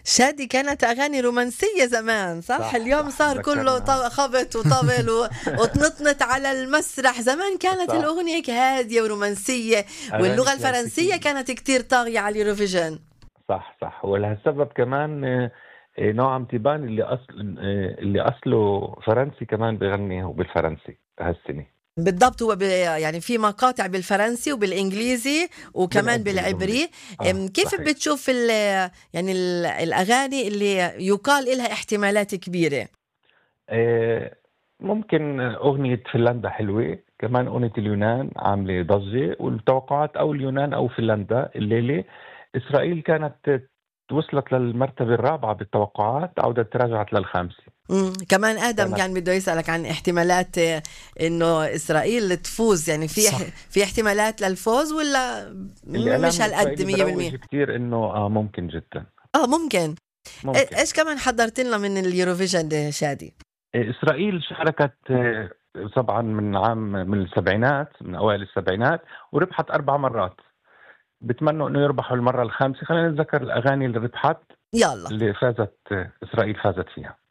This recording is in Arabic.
شادي كانت أغاني رومانسية زمان، صح؟ صح اليوم صح صار كله ذكرنا. خبط وطبل وتنطنط على المسرح. زمان كانت صح، الأغنية هيك هادية ورومانسية، أغاني واللغة الفرنسية كلاسيكية. كانت كتير طاغية على اليوروفيجن. صح صح، ولهالسبب كمان نوعم تيبان اللي أصله فرنسي كمان بغني هو بالفرنسي هالسنة. بالضبط، هو يعني في مقاطع بالفرنسي وبالإنجليزي وكمان بالعبري هم. بالعبري. كيف صحيح. بتشوف يعني الأغاني اللي يقال لها احتمالات كبيرة؟ آه، ممكن أغنية فنلندا حلوة، كمان أغنية اليونان عاملة ضجة، والتوقعات أو اليونان أو فنلندا الليلة. إسرائيل كانت وصلت للمرتبة الرابعة بالتوقعات، عودت رجعت للخامسة. كمان آدم كانت كان بده يسألك عن احتمالات إنه إسرائيل تفوز، يعني صح. في احتمالات للفوز ولا الإعلام مش هالقد الإسرائيلي بروج 100%؟ كتير إنه ممكن جدا. ممكن. ممكن. إيش كمان حضرت لنا من اليوروفيجن شادي؟ إسرائيل شاركت طبعا من السبعينات، من أوائل السبعينات، وربحت 4 مرات. بتمنوا إنه يربحوا المرة الخامسة. خلينا نتذكر الأغاني اللي ربحت، يلا. اللي فازت إسرائيل فازت فيها.